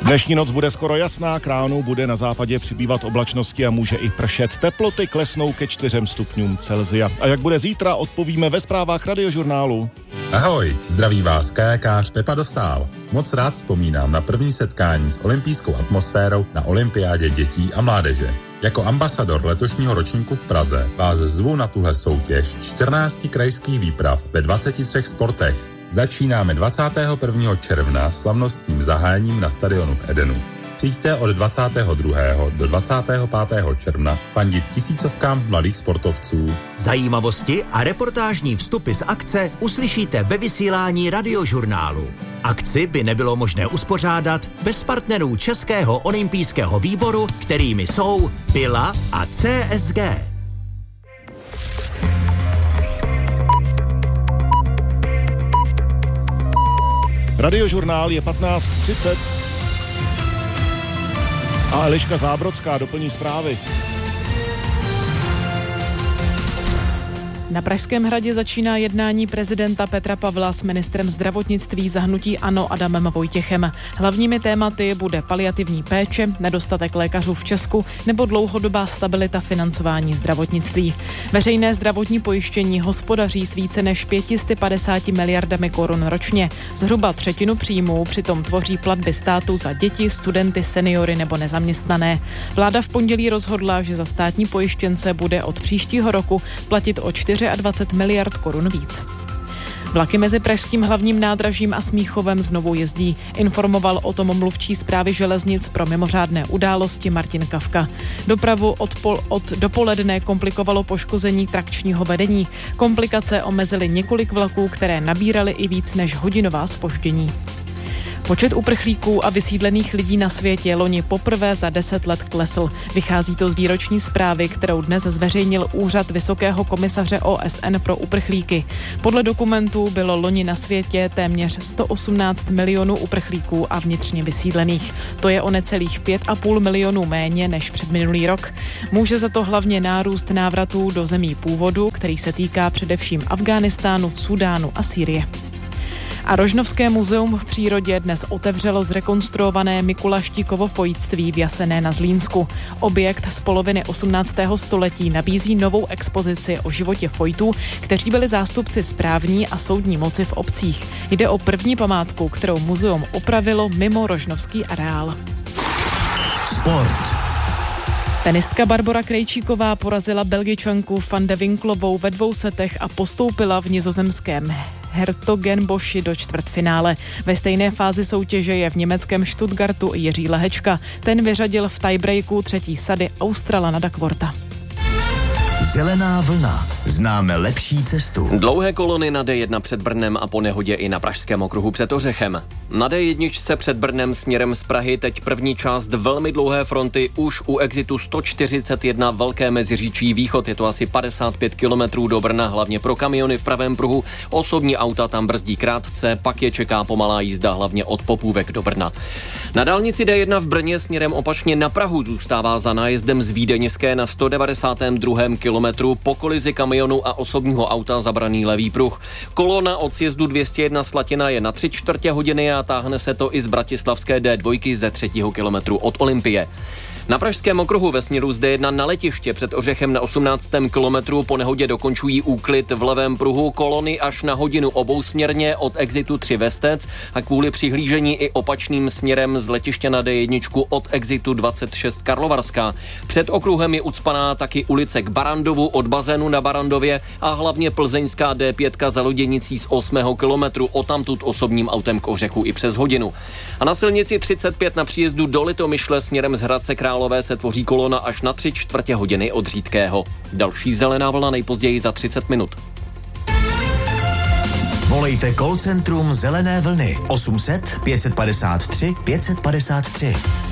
Dnešní noc bude skoro jasná, k ránu bude na západě přibývat oblačnosti a může i pršet. Teploty klesnou ke 4 stupňům Celsia. A jak bude zítra, odpovíme ve zprávách Radiožurnálu. Ahoj, zdraví vás kajakář Pepa Dostál. Moc rád vzpomínám na první setkání s olympijskou atmosférou na olympiádě dětí a mládeže. Jako ambasador letošního ročníku v Praze vás zvu na tuhle soutěž 14 krajských výprav ve 23 sportech. Začínáme 21. června slavnostním zahájením na stadionu v Edenu. Přijďte od 22. do 25. června fandit tisícovkám mladých sportovců. Zajímavosti a reportážní vstupy z akce uslyšíte ve vysílání Radiožurnálu. Akci by nebylo možné uspořádat bez partnerů Českého olympijského výboru, kterými jsou Bila a CSG. Radiožurnál je 15:30 a Eliška Zábrodská doplní zprávy. Na Pražském hradě začíná jednání prezidenta Petra Pavla s ministrem zdravotnictví za hnutí ANO Adamem Vojtěchem. Hlavními tématy bude paliativní péče, nedostatek lékařů v Česku nebo dlouhodobá stabilita financování zdravotnictví. Veřejné zdravotní pojištění hospodaří s více než 550 miliardami korun ročně. Zhruba třetinu příjmů přitom tvoří platby státu za děti, studenty, seniory nebo nezaměstnané. Vláda v pondělí rozhodla, že za státní pojištěnce bude od příštího roku platit o 24 miliard korun víc. Vlaky mezi pražským hlavním nádražím a Smíchovem znovu jezdí. Informoval o tom mluvčí Správy železnic pro mimořádné události Martin Kafka. Dopravu od dopoledne komplikovalo poškození trakčního vedení. Komplikace omezily několik vlaků, které nabíraly i víc než hodinová zpoždění. Počet uprchlíků a vysídlených lidí na světě loni poprvé za 10 let klesl. Vychází to z výroční zprávy, kterou dnes zveřejnil Úřad Vysokého komisaře OSN pro uprchlíky. Podle dokumentů bylo loni na světě téměř 118 milionů uprchlíků a vnitřně vysídlených. To je o necelých 5,5 milionů méně než předminulý rok. Může za to hlavně nárůst návratů do zemí původu, který se týká především Afghánistánu, Súdánu a Sýrie. A Rožnovské muzeum v přírodě dnes otevřelo zrekonstruované Mikuláštíkovo fojtství v Jasené na Zlínsku. Objekt z poloviny 18. století nabízí novou expozici o životě fojtů, kteří byli zástupci správní a soudní moci v obcích. Jde o první památku, kterou muzeum opravilo mimo rožnovský areál. Sport. Tenistka Barbora Krejčíková porazila Belgičanku Van de Winklovou ve 2 setech a postoupila v nizozemském Hertogenboši do čtvrtfinále. Ve stejné fázi soutěže je v německém Stuttgartu Jiří Lehečka. Ten vyřadil v tiebreaku 3. sady Australana Duckwortha. Zelená vlna. Známe lepší cestu. Dlouhé kolony na D1 před Brnem a po nehodě i na Pražském okruhu před Ořechem. Na D1 před Brnem směrem z Prahy teď první část velmi dlouhé fronty už u exitu 141 Velké Meziříčí východ. Je to asi 55 kilometrů do Brna, hlavně pro kamiony v pravém pruhu. Osobní auta tam brzdí krátce, pak je čeká pomalá jízda hlavně od Popůvek do Brna. Na dálnici D1 v Brně směrem opačně na Prahu zůstává za nájezdem z Vídeňské na 192. kilometru po kolizi kamionu a osobního auta zabraný levý pruh. Kolona od sjezdu 201 Slatina je na 3/4 hodiny a táhne se to i z bratislavské D2 ze 3. kilometru od Olympie. Na Pražském okruhu ve směru z D1 na letiště před Ořechem na 18. kilometru po nehodě dokončují úklid v levém pruhu, kolony až na hodinu obousměrně od exitu 3 Vestec a kvůli přihlížení i opačným směrem z letiště na D1 od exitu 26 Karlovarská. Před okruhem je ucpaná taky ulice k Barandovu od bazénu na Barandově a hlavně plzeňská D5 za Loděnicí z 8. kilometru, odtamtud osobním autem k Ořechu i přes hodinu. A na silnici 35 na příjezdu do Litomyšle směrem z Hradce Králové se tvoří kolona až na 3/4 hodiny od Řídkého. Další zelená vlna nejpozději za 30 minut. Volejte call centrum Zelené vlny 800 553 553.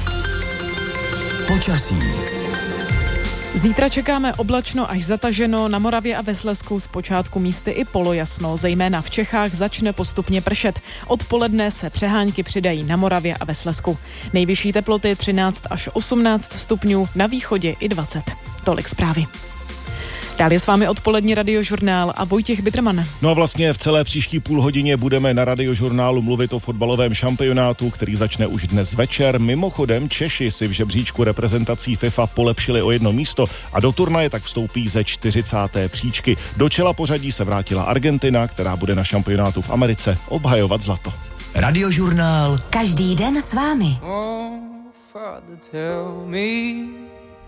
Počasí. Zítra čekáme oblačno až zataženo, na Moravě a ve Slezsku zpočátku místy i polojasno, zejména v Čechách začne postupně pršet. Odpoledne se přehánky přidají na Moravě a ve Slezsku. Nejvyšší teploty 13 až 18 stupňů, na východě i 20. Tolik zprávy. Dál je s vámi odpolední Radiožurnál a Vojtěch Bitterman. No a vlastně v celé příští půlhodině budeme na Radiožurnálu mluvit o fotbalovém šampionátu, který začne už dnes večer. Mimochodem Češi si v žebříčku reprezentací FIFA polepšili o 1 místo a do turnaje tak vstoupí ze 40. příčky. Do čela pořadí se vrátila Argentina, která bude na šampionátu v Americe obhajovat zlato. Radiožurnál. Každý den s vámi. Oh, Father, tell me